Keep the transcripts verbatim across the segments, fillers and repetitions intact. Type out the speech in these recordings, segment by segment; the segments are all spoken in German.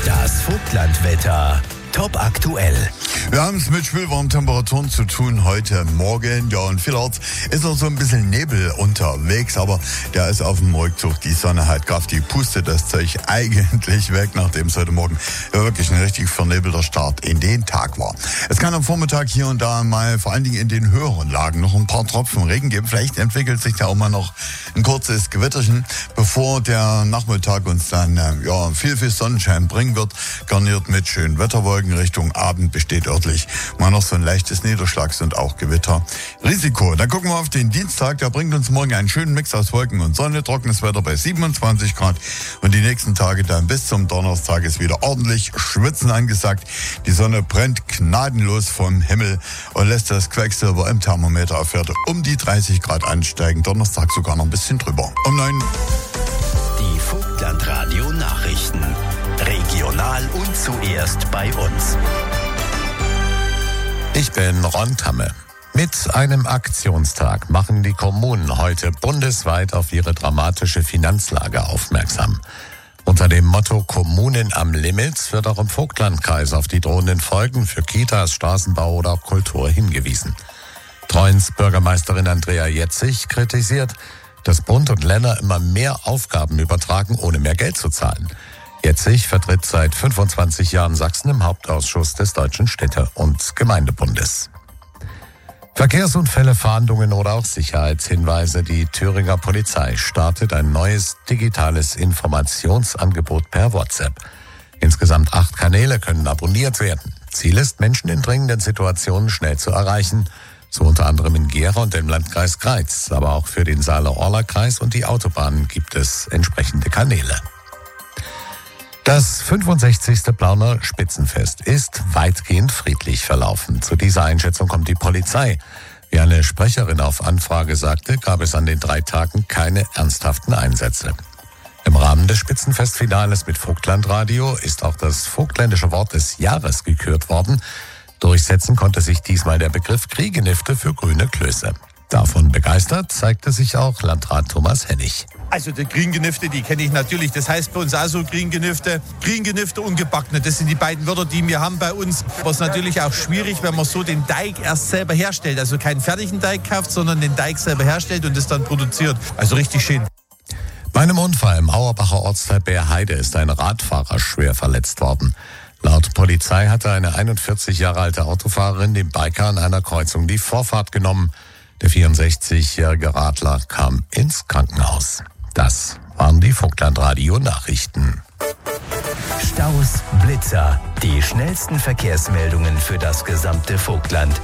Das Vogtlandwetter. Top aktuell. Wir haben es mit schwülwarmen Temperaturen zu tun heute Morgen. Ja, und vielerorts ist noch so ein bisschen Nebel unterwegs, aber der ist auf dem Rückzug. Die Sonne hat Kraft, die pustet das Zeug eigentlich weg, nachdem es heute Morgen wirklich ein richtig vernebelter Start in den Tag war. Es kann am Vormittag hier und da mal, vor allen Dingen in den höheren Lagen, noch ein paar Tropfen Regen geben. Vielleicht entwickelt sich da auch mal noch ein kurzes Gewitterchen, bevor der Nachmittag uns dann ja viel, viel Sonnenschein bringen wird, garniert mit schönen Wetterwolken. Richtung Abend besteht örtlich mal noch so ein leichtes Niederschlags- und auch Gewitterrisiko. Dann gucken wir auf den Dienstag. Der bringt uns morgen einen schönen Mix aus Wolken und Sonne. Trockenes Wetter bei siebenundzwanzig Grad. Und die nächsten Tage dann bis zum Donnerstag ist wieder ordentlich Schwitzen angesagt. Die Sonne brennt gnadenlos vom Himmel und lässt das Quecksilber im Thermometer auf Werte um die dreißig Grad ansteigen. Donnerstag sogar noch ein bisschen drüber. Um neun. Die Vogtlandradio Nachrichten. Regional und zuerst bei uns. Ich bin Ron Tamme. Mit einem Aktionstag machen die Kommunen heute bundesweit auf ihre dramatische Finanzlage aufmerksam. Unter dem Motto Kommunen am Limit wird auch im Vogtlandkreis auf die drohenden Folgen für Kitas, Straßenbau oder auch Kultur hingewiesen. Treuens Bürgermeisterin Andrea Jetzig kritisiert, dass Bund und Länder immer mehr Aufgaben übertragen, ohne mehr Geld zu zahlen. Jetzig vertritt seit fünfundzwanzig Jahren Sachsen im Hauptausschuss des Deutschen Städte- und Gemeindebundes. Verkehrsunfälle, Fahndungen oder auch Sicherheitshinweise. Die Thüringer Polizei startet ein neues digitales Informationsangebot per WhatsApp. Insgesamt acht Kanäle können abonniert werden. Ziel ist, Menschen in dringenden Situationen schnell zu erreichen. So unter anderem in Gera und im Landkreis Greiz. Aber auch für den Saale-Orla-Kreis und die Autobahnen gibt es entsprechende Kanäle. Das fünfundsechzigste Plauner Spitzenfest ist weitgehend friedlich verlaufen. Zu dieser Einschätzung kommt die Polizei. Wie eine Sprecherin auf Anfrage sagte, gab es an den drei Tagen keine ernsthaften Einsätze. Im Rahmen des Spitzenfestfinales mit Vogtlandradio ist auch das vogtländische Wort des Jahres gekürt worden. Durchsetzen konnte sich diesmal der Begriff Griegenifte für grüne Klöße. Davon begeistert zeigte sich auch Landrat Thomas Hennig. Also die Grüngenüfte, die kenne ich natürlich. Das heißt bei uns auch so Grüngenüfte. Grüngenüfte und Gebackene, das sind die beiden Wörter, die wir haben bei uns. Aber es ist natürlich auch schwierig, wenn man so den Teig erst selber herstellt. Also keinen fertigen Teig kauft, sondern den Teig selber herstellt und das dann produziert. Also richtig schön. Bei einem Unfall im Auerbacher Ortsteil Bärheide ist ein Radfahrer schwer verletzt worden. Laut Polizei hatte eine einundvierzig Jahre alte Autofahrerin dem Biker an einer Kreuzung die Vorfahrt genommen. Der vierundsechzigjährige Radler kam ins Krankenhaus. Das waren die Vogtlandradio-Nachrichten. Staus, Blitzer, die schnellsten Verkehrsmeldungen für das gesamte Vogtland.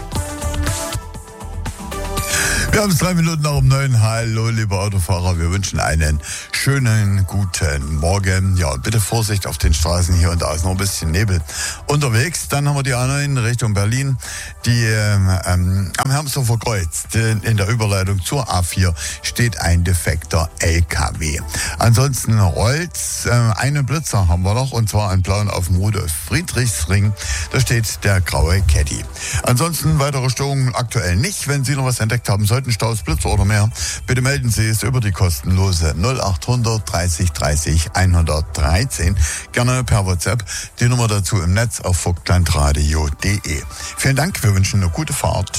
Wir haben es drei Minuten nach um neun. Hallo, liebe Autofahrer. Wir wünschen einen schönen, guten Morgen. Ja, und bitte Vorsicht auf den Straßen. Hier und da ist noch ein bisschen Nebel unterwegs. Dann haben wir die A neun Richtung Berlin, die ähm, am Hermsdorfer Kreuz. In der Überleitung zur A vier steht ein defekter L K W. Ansonsten rollt's. Äh, einen Blitzer haben wir noch, und zwar in Plauen auf dem Rudolf-Friedrichs-Ring. Da steht der graue Caddy. Ansonsten weitere Störungen aktuell nicht. Wenn Sie noch was entdeckt haben sollten, Staus, Blitzer oder mehr, bitte melden Sie es über die kostenlose null achthundert dreißig dreißig hundertdreizehn. Gerne per WhatsApp. Die Nummer dazu im Netz auf vogtlandradio punkt de. Vielen Dank, wir wünschen eine gute Fahrt.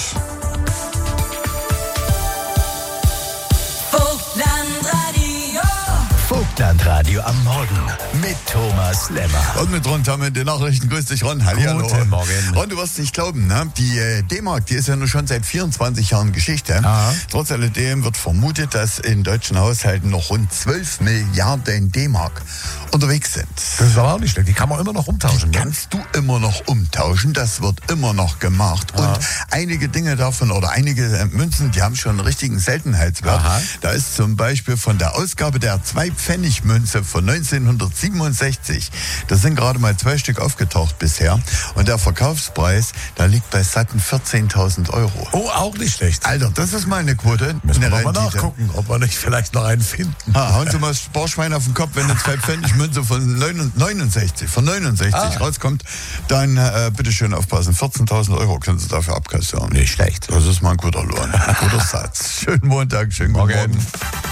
Vogtlandradio am Morgen mit Thomas Lemmer. Und mit Ron Tamme in den Nachrichten. Grüß dich, Ron. Hallihallo. Guten Morgen. Ron, du wirst nicht glauben, ne? Die äh, D-Mark, die ist ja nur schon seit vierundzwanzig Jahren Geschichte. Aha. Trotz alledem wird vermutet, dass in deutschen Haushalten noch rund zwölf Milliarden D-Mark unterwegs sind. Das ist aber auch nicht schlecht. Die kann man immer noch umtauschen. Die ne? kannst du immer noch umtauschen. Das wird immer noch gemacht. Ja. Und einige Dinge davon oder einige äh, Münzen, die haben schon einen richtigen Seltenheitswert. Aha. Da ist zum Beispiel von der Ausgabe der zwei-Pfennig-Münze von neunzehnhundertsiebenundsechzig. Das sind gerade mal zwei Stück aufgetaucht bisher. Und der Verkaufspreis, da liegt bei satten vierzehntausend Euro. Oh, auch nicht schlecht. Alter, das ist mal eine Quote. Müssen eine wir mal Rendite. nachgucken, ob wir nicht vielleicht noch einen finden. Ha, hauen Sie mal das Sparschwein auf den Kopf, wenn eine zwei-Pfennig-Münze von neunundsechzig, von neunundsechzig ah. rauskommt, dann äh, bitte schön aufpassen. vierzehntausend Euro können Sie dafür abkassieren. Nicht schlecht. Das ist mal ein guter Lohn. Ein guter Satz. Schönen Montag, schönen guten Morgen. Morgen.